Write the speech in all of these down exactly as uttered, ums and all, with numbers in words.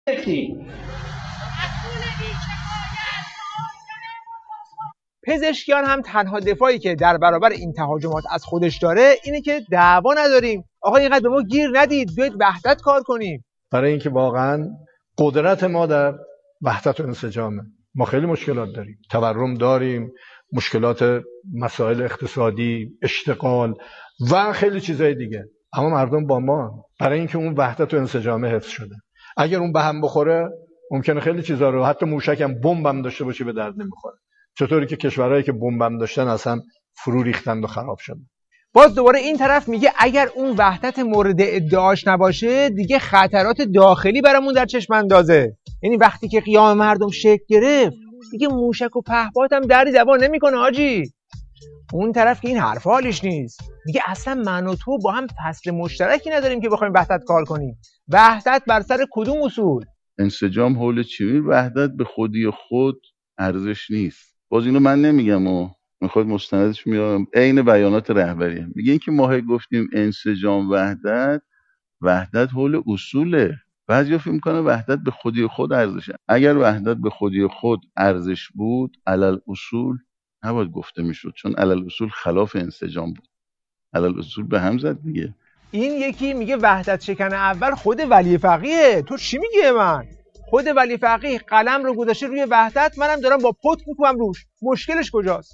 پزشکیان هم تنها دفاعی که در برابر این تهاجمات از خودش داره اینه که دعوا نداریم. آقا اینقدر به ما گیر ندید، بیایید وحدت کار کنیم. برای اینکه واقعا قدرت ما در وحدت و انسجامه. ما خیلی مشکلات داریم، تورم داریم، مشکلات مسائل اقتصادی، اشتغال و خیلی چیزای دیگه، اما مردم با ما برای اینکه اون وحدت و انسجامه حفظ شده. اگر اون به هم بخوره ممکنه خیلی چیزا رو، حتی موشک هم بمب هم داشته باشه، به درد نمیخوره. چطوری که کشورهایی که بمب هم داشتن اصلا فرو ریختند و خراب شدن. باز دوباره این طرف میگه اگر اون وحدت مورد ادعاش نباشه دیگه خطرات داخلی برامون در چشم اندازه. یعنی وقتی که قیام مردم شکل گرفت دیگه موشک و پهپاد هم دری زبان نمیکنه حاجی. اون طرف که این حرف حالیش نیست، میگه اصلا من و تو با هم فصل مشترکی نداریم که بخوایم وحدت کار کنیم. وحدت بر سر کدوم اصول؟ انسجام حول چی؟ وحدت به خودی خود ارزش نیست. باز اینو من نمیگم و میخواد مستندش میارم، عین بیانات رهبریه. میگه این که ما گفتیم انسجام وحدت، وحدت حول اصوله. بعضیا فکر میکنه وحدت به خودی خود ارزشه. اگر وحدت به خودی خود ارزش بود، علل اصول نباید گفته میشد، چون علل اصول خلاف انسجام بود. علل اصول به هم زد دیگه. این یکی میگه وحدت شکن اول خود ولی فقیه. تو چی میگی من؟ خود ولی فقیه قلم رو گذاشته روی وحدت، منم دارم با پت میکنم روش. مشکلش کجاست؟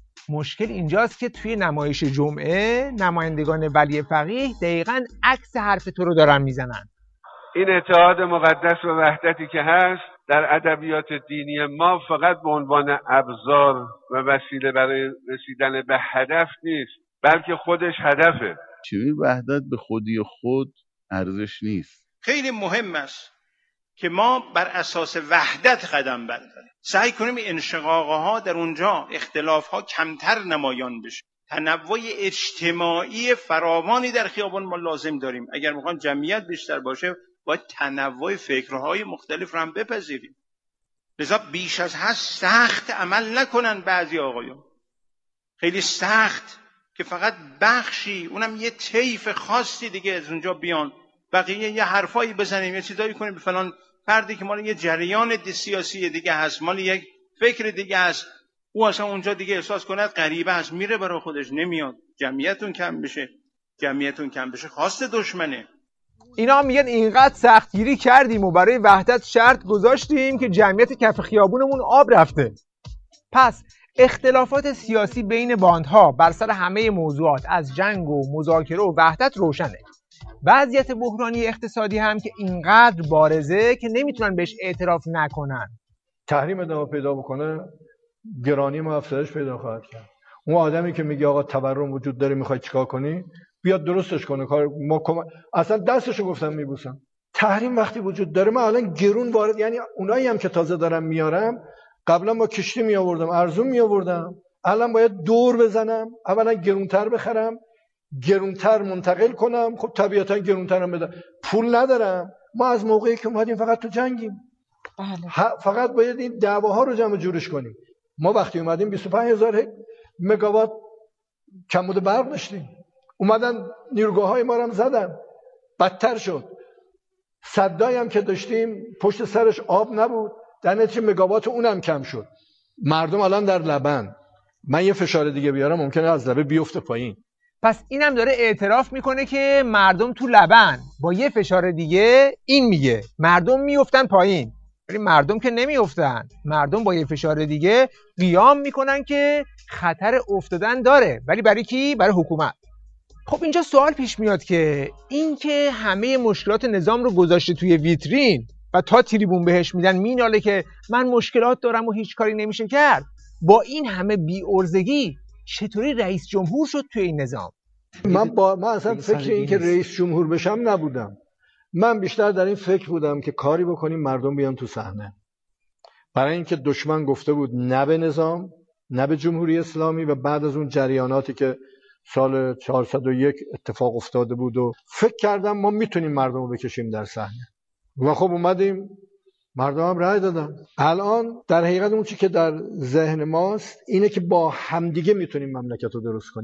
مشکل اینجاست که توی نمایش جمعه نمایندگان ولی فقیه دقیقاً عکس حرف تو رو دارن میزنن. این اتحاد مقدس و وحدتی که هست در ادبیات دینی ما فقط به عنوان ابزار و وسیله برای رسیدن به هدف نیست، بلکه خودش هدفه. چی؟ وحدت به خودی خود ارزش نیست. خیلی مهم است که ما بر اساس وحدت قدم برداریم، سعی کنیم انشقاق‌ها در اونجا، اختلاف‌ها کمتر نمایان بشه. تنوع اجتماعی فراوانی در خیابان ما لازم داریم. اگر میخوایم جمعیت بیشتر باشه باید تنوع فکرهای مختلف رو هم بپذیریم. لذا بیش از حد سخت عمل نکنن بعضی آقایان، خیلی سخت که فقط بخشی، اونم یه طیف خاصی دیگه از اونجا بیان، بقیه یه حرفایی بزنیم، یه چیزایی کنیم به فلان فردی که مال یه جریان سیاسی دیگه هست، مال یک فکر دیگه هست، او اصلا اونجا دیگه احساس کند غریبه هست، میره برای خودش، نمیاد. جمعیتون کم بشه، جمعیتون کم بشه خواست دشمنه. اینا میگن اینقدر سختگیری کردیم و برای وحدت شرط گذاشتیم که جمعیت کف خیابونمون آب رفته. پس اختلافات سیاسی بین باندها بر سر همه موضوعات از جنگ و مذاکره و وحدت روشنه. وضعیت بحرانی اقتصادی هم که اینقدر بارزه که نمیتونن بهش اعتراف نکنن. تحریم ادامه پیدا بکنه، گرانی ما افزایش پیدا خواهد کرد. اون آدمی که میگه آقا تورم وجود داره میخوای چیکار کنی، بیاد درستش کنه. کار ما کم... اصلا دستشو گفتم میبوسم. تحریم وقتی وجود داره، ما الان گرون وارد، یعنی اونایی هم که تازه دارم میارم، قبلا با کشتی می آوردم، ارزون می آوردم، الان باید دور بزنم، اولا گرونتر بخرم، گرونتر منتقل کنم. خب طبیعتا گرونترم بدم، پول ندارم. ما از موقعی که اومدیم فقط تو جنگیم. بله. فقط باید این دعواها رو جمع جورش کنیم. ما وقتی اومدیم بیست و پنج هزار مگاوات کمبود برق داشتیم، اومدن نیروگاه‌های ما رو هم زدن، بدتر شد. سدایی هم که داشتیم پشت سرش آب نبود، در نتیجه مگاوات اونم کم شد. مردم الان در لبن، من یه فشار دیگه بیارم ممکنه از لبه بیفته پایین. پس اینم داره اعتراف میکنه که مردم تو لبن، با یه فشار دیگه این میگه مردم میافتن پایین، ولی مردم که نمیافتن. مردم با یه فشار دیگه قیام میکنن که خطر افتادن داره، ولی برای کی؟ برای حکومت. خب اینجا سوال پیش میاد که این که همه مشکلات نظام رو گذاشته توی ویترین و تا تریبون بهش میدن میناله که من مشکلات دارم و هیچ کاری نمیشه کرد، با این همه بی‌عرضگی چطوری رئیس جمهور شد توی این نظام؟ من با من اصلا فکر این که رئیس جمهور بشم نبودم. من بیشتر در این فکر بودم که کاری بکنیم مردم بیان تو صحنه. برای اینکه دشمن گفته بود نه به نظام، نه به جمهوری اسلامی، و بعد از اون جریاناتی که سال چهارصد و یک اتفاق افتاده بود و فکر کردم ما میتونیم مردم رو بکشیم در صحنه و خب اومدیم، مردم هم رأی دادن. الان در حقیقت اون چی که در ذهن ماست اینه که با همدیگه میتونیم مملکت رو درست کنیم،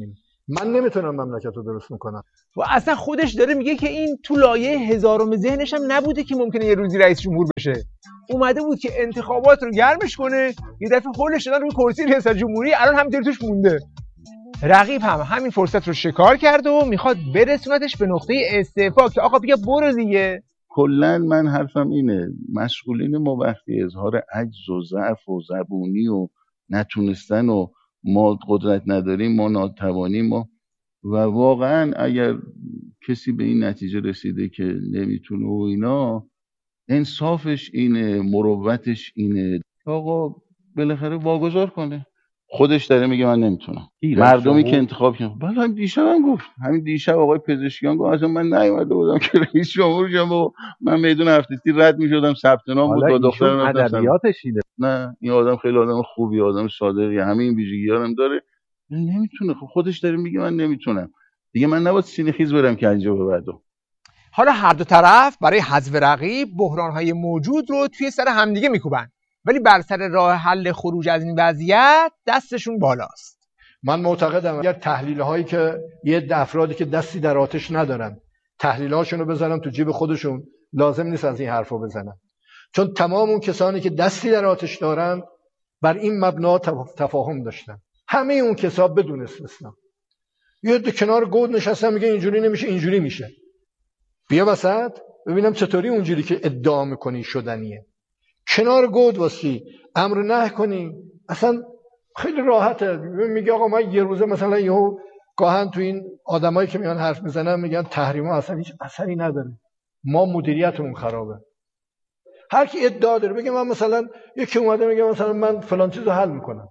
من نمیتونم مملکت رو درست میکنم. و اصلا خودش داره میگه که این تو لایه هزارم ذهنش هم نبوده که ممکنه یه روزی رئیس جمهور بشه. اومده بود که انتخابات رو گرمش کنه، یه دفعه هولش دادن روی کرسی ریاست جمهوری، الان همینطوری توش مونده. رقیب هم همین فرصت رو شکار کرد و میخواد برسونتش به نقطه استعفا که آقا بیا برو دیگه. کلا من حرفم اینه، مسئولین ما وقتی اظهار عجز و ضعف و زبونی و نتونستن و ما قدرت نداریم، ما ناتوانیم، ما و واقعا اگر کسی به این نتیجه رسیده که نمیتونه و اینا، انصافش اینه، مروتش اینه، آقا بالاخره واگذار کنه. خودش داره میگه من نمیتونم. مردمی که انتخاب کردن، بله هم دیشب هم گفت، همین دیشب آقای پزشکیان گفت اصلا من نیومده بودم که رئیس جمهور شم و من میدون هفتگی رد میشدم، ثبت نام بود با دخترم. ادبیاتش اینه. نه این آدم خیلی آدم خوبی، آدم صادقی، همین ویژگی‌ها هم داره. نمیتونه. خب خودش داره میگه من نمیتونم دیگه، من نباید سینه خیز برم که اینجا به بعدو. حالا هر دو طرف برای حذف رقیب بحران‌های موجود رو توی سر همدیگه میکوبن، ولی بر سر راه حل خروج از این وضعیت دستشون بالاست. من معتقدم اگر تحلیل هایی که یه عده افرادی که دستی در آتش ندارن تحلیل هاشون رو بذارن تو جیب خودشون، لازم نیست از این حرفا بزنن، چون تمام اون کسانی که دستی در آتش دارن بر این مبنا تفاهم داشتن. همه اون کسا بدون استثنا یه عده کنار گود نشستن میگه اینجوری نمیشه اینجوری میشه. بیا وسط ببینم چطوری اونجوری که ادعا میکنی شدنیه. کنار گود واسی امر نه کنی، اصلا خیلی راحته. میگه آقا من یه روزه مثلا یهو گاهن تو این آدمایی که میان حرف میزنن میگن تحریما اصلا هیچ اثری نداره، ما مدیریتمون خرابه. هر کی ادعا داره بگه من مثلا یکی اومده میگه مثلا من فلان چیزو حل میکنم،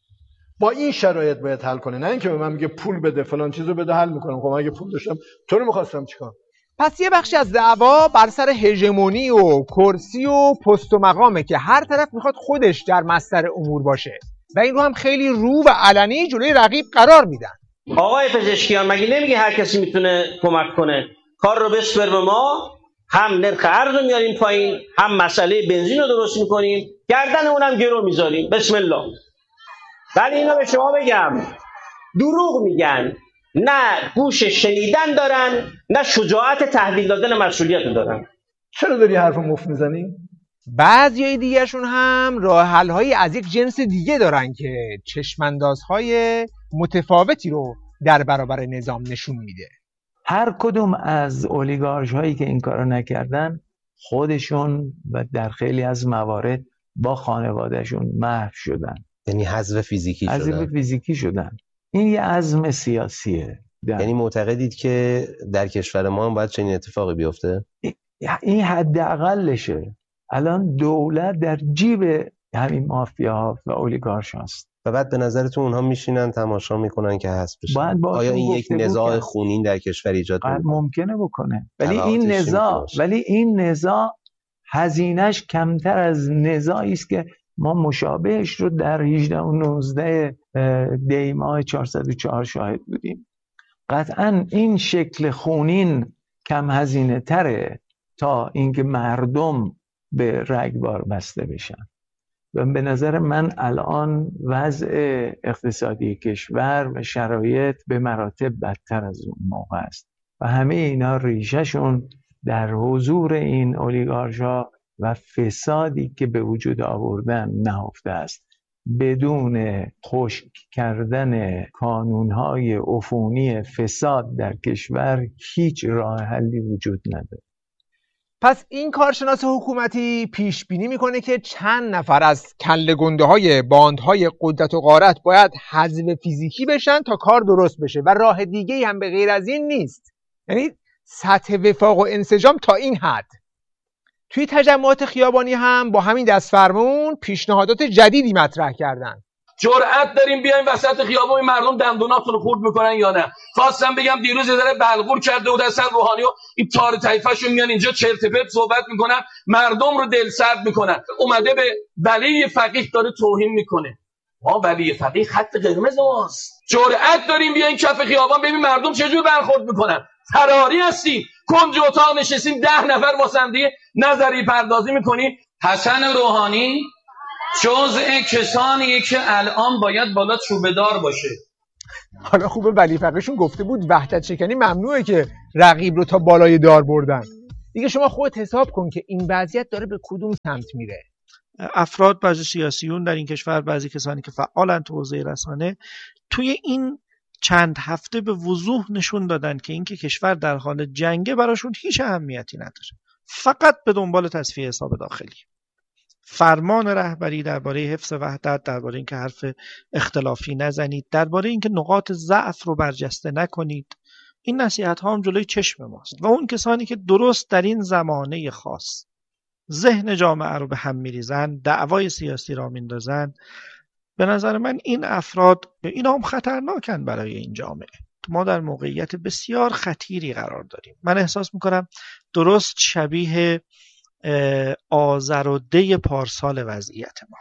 با این شرایط باید حل کنه، نه اینکه به من میگه پول بده فلان چیزو بده حل میکنم. خب من اگه پول داشتم تو رو میخواستم چیکار؟ پس یه بخشی از دعوا بر سر هژمونی و کرسی و پست و مقامه که هر طرف میخواد خودش در مصدر امور باشه و این رو هم خیلی رو و علنی جلوی رقیب قرار میدن. آقای پزشکیان مگه نمیگه هر کسی میتونه کمک کنه؟ کار رو بسپر به ما، هم نرخ ارز رو میاریم پایین، هم مسئله بنزین رو درست میکنیم، گردن اونم گرو میذاریم. بسم الله. ولی اینا به شما بگم دروغ میگن، نه گوش شنیدن دارن، نه شجاعت تحویل دادن مسئولیت دارن. چرا داری حرف مفت میزنی؟ بعضیای دیگه‌شون هم راه حل‌هایی از یک جنس دیگه دارن که چشم‌اندازهای متفاوتی رو در برابر نظام نشون میده. هر کدوم از اولیگارش هایی که این کارو نکردن خودشون و در خیلی از موارد با خانوادهشون محو شدن، یعنی حذف فیزیکی شدن. حذف فیزیکی شدن. این یه عزم سیاسیه. یعنی معتقدید که در کشور ما هم باید چنین اتفاقی بیفته؟ این حداقلشه. الان دولت در جیب همین مافیاها و اولیگارش هست و بعد به نظرتون اونها میشینن تماشا میکنن که حذف بشه؟ آیا این یک نزاع خونین در کشور ایجاد کنه؟ ممکنه بکنه، ولی این نزاع ولی این نزاع هزینه‌اش کمتر از نزاعی است که ما مشابهش رو در هجده و نوزده دی ماه چهارصد و چهار شاهد بودیم. قطعا این شکل خونین کم هزینه تره تا اینکه مردم به رگبار بسته بشن. و به نظر من الان وضع اقتصادی کشور و شرایط به مراتب بدتر از اون موقع است و همه اینا ریشهشون در حضور این اولیگارشا و فسادی که به وجود آوردن نهفته است. بدون خشک کردن کانونهای عفونی فساد در کشور هیچ راه حلی وجود نداره. پس این کارشناس حکومتی پیش بینی میکنه که چند نفر از کله گنده های باندهای قدرت و غارت باید حذف فیزیکی بشن تا کار درست بشه و راه دیگه هم به غیر از این نیست. یعنی سطح وفاق و انسجام تا این حد. توی تجمعات خیابانی هم با همین دستفرمون پیشنهادات جدیدی مطرح کردن. جرأت داریم بیایم وسط خیابون مردم دندوناتون رو خورد میکنن یا نه؟ خواستم بگم دیروز داره بلغور کرده بود اصلا روحانی و این تار طایفه‌شون میان اینجا چرت و پرت صحبت میکنن، مردم رو دل سرد میکنن. اومده به ولی فقیه داره توهین میکنه. ما ولی فقیه خط قرمز ماست. جرأت داریم بیایم کف خیابان ببین مردم چجور برخورد میکنن. فراری هستیم، کنج اتاق نشستیم ده نفر واسندی نظری پردازی میکنیم. حسن روحانی جزء کسانیه که الان باید بالا چوبه‌دار باشه. حالا خوبه ولی فقیهشون گفته بود وحدت شکنی ممنوعه که رقیب رو تا بالای دار بردن. دیگه شما خودت حساب کن که این وضعیت داره به کدوم سمت میره. افراد، بعضی سیاسیون در این کشور، بعضی کسانی که فعالن تو حوزه رسانه، توی این چند هفته به وضوح نشون دادن که اینکه کشور در حال جنگه براشون هیچ اهمیتی نداره، فقط به دنبال تصفیه حساب داخلی. فرمان رهبری درباره حفظ وحدت، درباره اینکه حرف اختلافی نزنید، درباره اینکه نقاط ضعف رو برجسته نکنید، این نصیحت ها هم جلوی چشم ماست و اون کسانی که درست در این زمانه خاص ذهن جامعه رو به هم میریزن، دعوای سیاسی را میندازن، به نظر من این افراد اینا هم خطرناکن برای این جامعه. ما در موقعیت بسیار خطیری قرار داریم. من احساس میکنم درست شبیه آذر و دی پارسال وضعیت ما.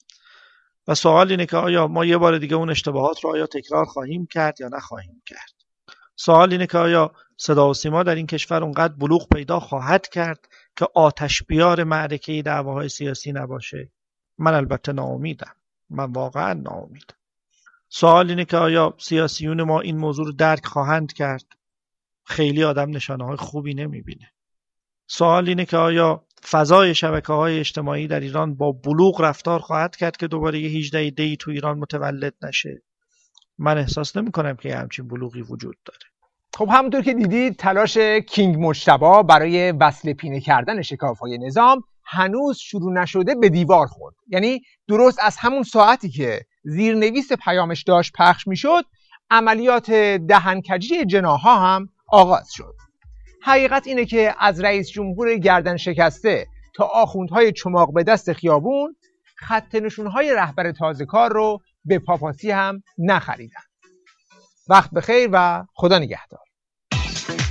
و سوال اینه که آیا ما یه بار دیگه اون اشتباهات رو آیا تکرار خواهیم کرد یا نخواهیم کرد؟ سوال اینه که آیا صدا و سیما در این کشور اونقدر بلوغ پیدا خواهد کرد که آتش بیار معرکه دعواهای سیاسی نباشه؟ من البته ناامیدم. من واقعا ناامیدم. سوال اینه که آیا سیاسیون ما این موضوع رو درک خواهند کرد؟ خیلی آدم نشانه های خوبی نمیبینه. سوال اینه که آیا فضای شبکه‌های اجتماعی در ایران با بلوغ رفتار خواهد کرد که دوباره یه هجده دی تو ایران متولد نشه؟ من احساس نمی‌کنم که همچین بلوغی وجود داره. خب همونطور که دیدید تلاش کینگ مجتبی برای وصل پینه کردن شکاف‌های نظام هنوز شروع نشده به دیوار خورد. یعنی درست از همون ساعتی که زیرنویس پیامش داشت پخش میشد، عملیات دهنکجی جناح‌ها هم آغاز شد. حقیقت اینه که از رئیس جمهور گردن شکسته تا آخوندهای چماق به دست خیابون، خط نشونهای رهبر تازه کار رو به پاپاسی هم نخریدن. وقت بخیر و خدا نگهدار.